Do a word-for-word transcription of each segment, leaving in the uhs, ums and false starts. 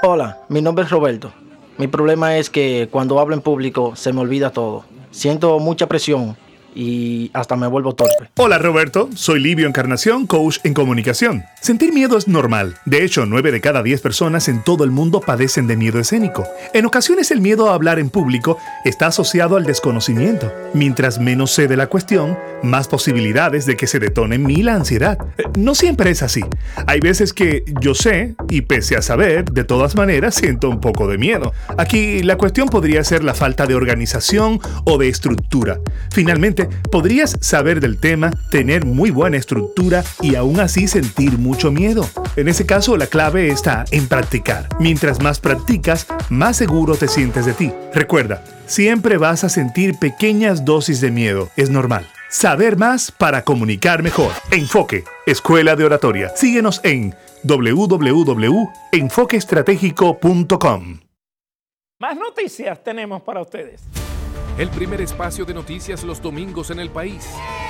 Hola, mi nombre es Roberto. Mi problema es que cuando hablo en público se me olvida todo. Siento mucha presión y hasta me vuelvo torpe. Hola Roberto, soy Livio Encarnación, coach en comunicación. Sentir miedo es normal. De hecho, nueve de cada diez personas en todo el mundo padecen de miedo escénico. En ocasiones el miedo a hablar en público está asociado al desconocimiento. Mientras menos sé de la cuestión, más posibilidades de que se detone en mí la ansiedad. No siempre es así. Hay veces que yo sé, y pese a saber, de todas maneras siento un poco de miedo. Aquí la cuestión podría ser la falta de organización o de estructura. Finalmente, podrías saber del tema, tener muy buena estructura y aún así sentir mucho miedo. En ese caso, la clave está en practicar. Mientras más practicas, más seguro te sientes de ti. Recuerda, siempre vas a sentir pequeñas dosis de miedo. Es normal. Saber más para comunicar mejor. Enfoque, Escuela de Oratoria. Síguenos en doble u doble u doble u punto enfoque estratégico punto com. Más noticias tenemos para ustedes. El primer espacio de noticias los domingos en el país.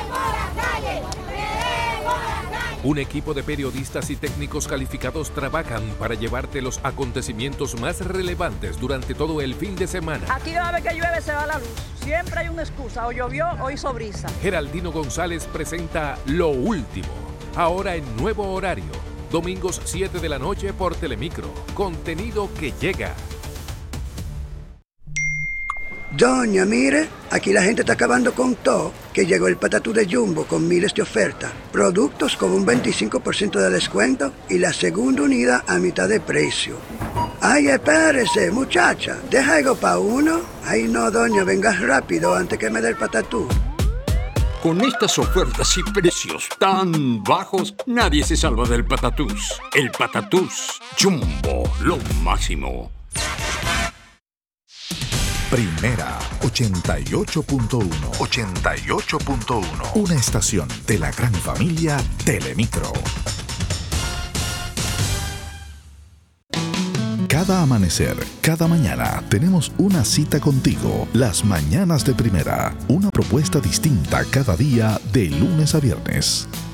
Un equipo de periodistas y técnicos calificados trabajan para llevarte los acontecimientos más relevantes durante todo el fin de semana. Aquí cada vez que llueve se va la luz. Siempre hay una excusa. O llovió o hizo brisa. Geraldino González presenta Lo Último. Ahora en nuevo horario. Domingos siete de la noche por Telemicro. Contenido que llega. Doña, mire, aquí la gente está acabando con todo, que llegó el patatú de Jumbo con miles de ofertas, productos con un veinticinco por ciento de descuento y la segunda unidad a mitad de precio. Ay, espérese, muchacha, deja algo para uno. Ay, no, doña, venga rápido antes que me dé el patatú. Con estas ofertas y precios tan bajos, nadie se salva del patatús. El patatús Jumbo, lo máximo. Primera ochenta y ocho punto uno. ochenta y ocho punto uno. Una estación de la gran familia Telemicro. Cada amanecer, cada mañana, tenemos una cita contigo. Las mañanas de Primera. Una propuesta distinta cada día de lunes a viernes.